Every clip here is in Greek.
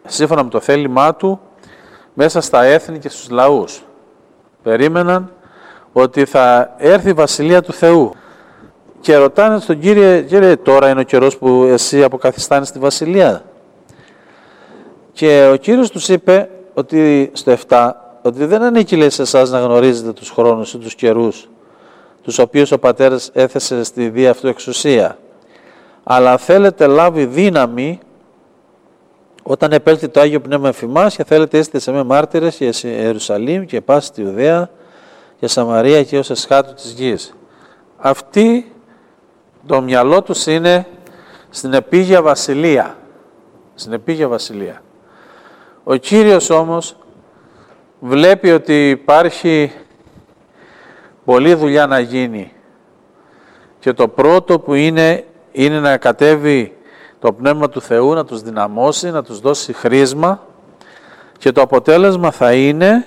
σύμφωνα με το θέλημά του, μέσα στα έθνη και στους λαούς. Περίμεναν ότι θα έρθει η Βασιλεία του Θεού. Και ρωτάνε στον Κύριε, τώρα είναι ο καιρός που εσύ αποκαθιστάνεις τη Βασιλεία? Και ο Κύριος τους είπε ότι στο 7, ότι δεν ανήκει, λέει, σε εσάς να γνωρίζετε τους χρόνους ή τους καιρούς, τους οποίους ο Πατέρας έθεσε στη δία αυτού εξουσία. Αλλά θέλετε λάβει δύναμη όταν επέλθει το Άγιο Πνεύμα εφημάς και θέλετε είστε σε με μάρτυρες και σε Ιερουσαλήμ και πάση τη Ιουδαία και Σαμαρία και ως εσχάτου της γης. Αυτή το μυαλό τους είναι στην επίγεια βασιλεία. Στην επίγεια βασιλεία. Ο Κύριος όμως βλέπει ότι υπάρχει πολλή δουλειά να γίνει και το πρώτο που είναι να κατέβει το Πνεύμα του Θεού, να τους δυναμώσει, να τους δώσει χρήσμα και το αποτέλεσμα θα είναι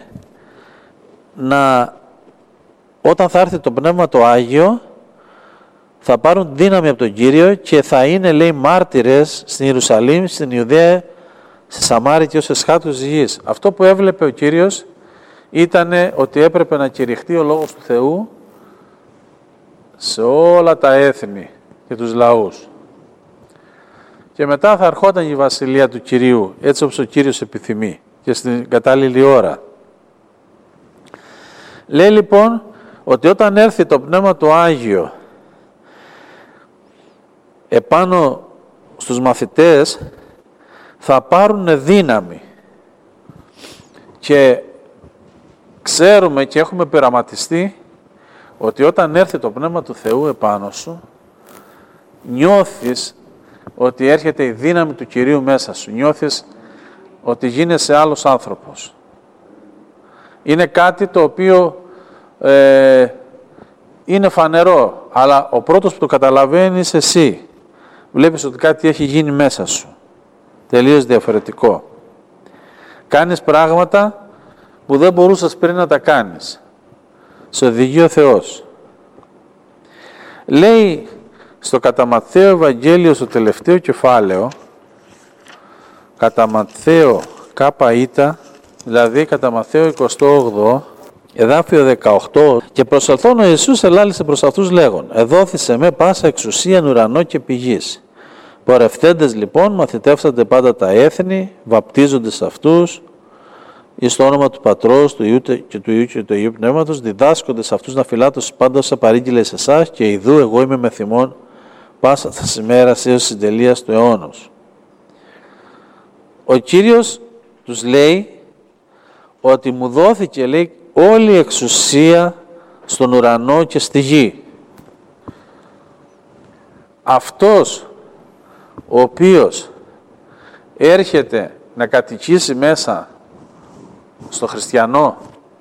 όταν θα έρθει το Πνεύμα το Άγιο θα πάρουν δύναμη από τον Κύριο και θα είναι, λέει, μάρτυρες στην Ιερουσαλήμ, στην Ιουδαία, στη Σαμάρη και ως εσχάτους της γης. Αυτό που έβλεπε ο Κύριος ήταν ότι έπρεπε να κηρυχτεί ο Λόγος του Θεού σε όλα τα έθνη και τους λαούς. Και μετά θα ερχόταν η Βασιλεία του Κυρίου, έτσι όπως ο Κύριος επιθυμεί και στην κατάλληλη ώρα. Λέει λοιπόν ότι όταν έρθει το Πνεύμα το Άγιο επάνω στους μαθητές θα πάρουν δύναμη και ξέρουμε και έχουμε πειραματιστεί ότι όταν έρθει το Πνεύμα του Θεού επάνω σου νιώθεις ότι έρχεται η δύναμη του Κυρίου μέσα σου, νιώθεις ότι γίνεσαι άλλος άνθρωπος. Είναι κάτι το οποίο είναι φανερό, αλλά ο πρώτος που το καταλαβαίνει είσαι εσύ. Βλέπεις ότι κάτι έχει γίνει μέσα σου. Τελείως διαφορετικό. Κάνεις πράγματα που δεν μπορούσες πριν να τα κάνεις. Σε οδηγεί ο Θεός. Λέει στο κατά Ματθαίο Ευαγγέλιο, στο τελευταίο κεφάλαιο, κατά Ματθαίο ΚΙ, δηλαδή κατά Ματθαίο 28, εδάφιο 18, και προσελθόν ο Ιησούς ελάλησε προς αυτούς λέγον, εδόθησε με πάσα εξουσίαν ουρανό και πηγής. Πορευθέντες λοιπόν μαθητεύσατε πάντα τα έθνη, βαπτίζοντες αυτούς εις το όνομα του Πατρός, του Υιού και του Υιού και του Αγίου Πνεύματος, διδάσκοντες αυτούς να φυλάτωσι πάντα όσα παρήγγειλε σε εσάς και ιδού εγώ είμαι με θυμών πάσα τα ημέρας έως της τελείας του αιώνος. Ο Κύριος τους λέει ότι μου δόθηκε, λέει, όλη η εξουσία στον ουρανό και στη γη. Αυτός ο οποίος έρχεται να κατοικήσει μέσα στο χριστιανό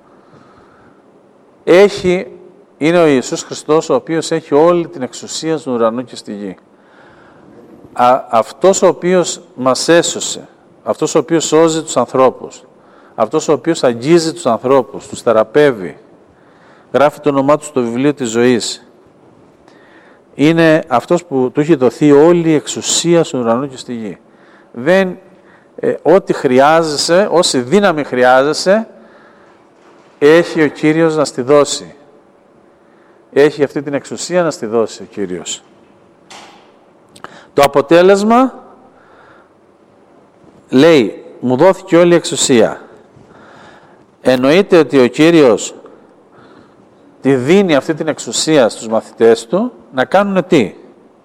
είναι ο Ιησούς Χριστός, ο οποίος έχει όλη την εξουσία στον ουρανό και στη γη. Αυτός ο οποίος μας έσωσε, αυτός ο οποίος σώζει τους ανθρώπους, αυτός ο οποίος αγγίζει τους ανθρώπους, τους θεραπεύει, γράφει το όνομά του στο βιβλίο της ζωής, είναι αυτός που του έχει δοθεί όλη η εξουσία στον ουρανό και στη γη. Ό,τι χρειάζεσαι, όση δύναμη χρειάζεσαι, έχει ο Κύριος να στη δώσει. Έχει αυτή την εξουσία να στη δώσει ο Κύριος. Το αποτέλεσμα, λέει, μου δόθηκε όλη η εξουσία. Εννοείται ότι ο Κύριος τη δίνει αυτή την εξουσία στους μαθητές του να κάνουν τι?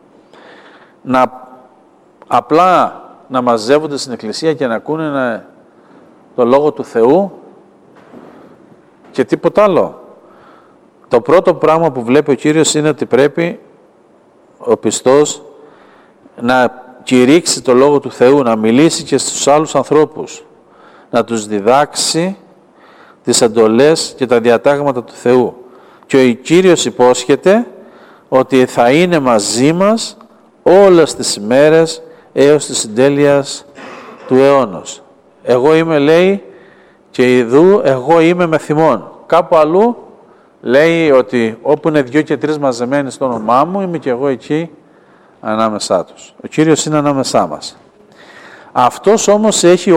Απλά να μαζεύονται στην Εκκλησία και να ακούνε το Λόγο του Θεού και τίποτα άλλο. Το πρώτο πράγμα που βλέπει ο Κύριος είναι ότι πρέπει ο πιστός να κηρύξει το Λόγο του Θεού, να μιλήσει και στους άλλους ανθρώπους, να τους διδάξει τις εντολές και τα διατάγματα του Θεού. Και ο Κύριος υπόσχεται ότι θα είναι μαζί μας όλες τις ημέρες έως της συντέλειας του αιώνος. Εγώ είμαι, λέει, και ιδού εγώ είμαι με θυμών. Κάπου αλλού λέει ότι όπου είναι 2 και 3 μαζεμένοι στο όνομά μου, είμαι και εγώ εκεί ανάμεσά τους. Ο Κύριος είναι ανάμεσά μας. Αυτός όμως έχει